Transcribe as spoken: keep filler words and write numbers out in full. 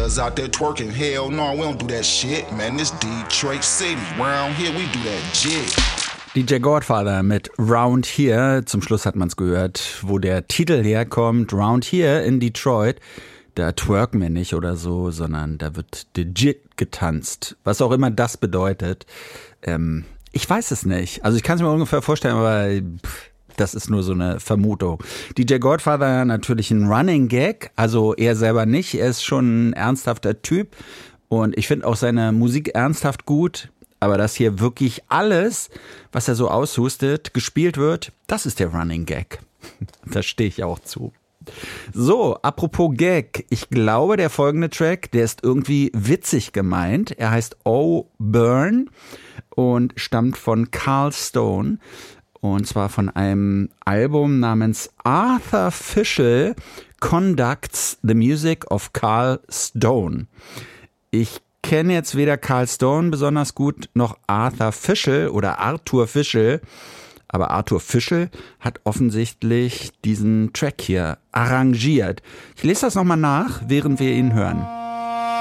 killers out there twerking. Hell no, we don't do that shit, man. This Detroit City. Round here, we do that shit. D J Godfather mit Round Here. Zum Schluss hat man es gehört, wo der Titel herkommt. Round Here in Detroit. Da twerken wir nicht oder so, sondern da wird legit getanzt. Was auch immer das bedeutet. Ähm, ich weiß es nicht. Also ich kann es mir ungefähr vorstellen, aber pff, das ist nur so eine Vermutung. D J Godfather natürlich ein Running Gag. Also er selber nicht. Er ist schon ein ernsthafter Typ. Und ich finde auch seine Musik ernsthaft gut. Aber dass hier wirklich alles, was er so aushustet, gespielt wird, das ist der Running Gag. Da stehe ich auch zu. So, apropos Gag. Ich glaube, der folgende Track, der ist irgendwie witzig gemeint. Er heißt Oh Burn und stammt von Carl Stone. Und zwar von einem Album namens Arthur Fischel Conducts the Music of Carl Stone. Ich kenne jetzt weder Carl Stone besonders gut, noch Arthur Fischel oder Arthur Fischel. Aber Arthur Fischel hat offensichtlich diesen Track hier arrangiert. Ich lese das nochmal nach, während wir ihn hören.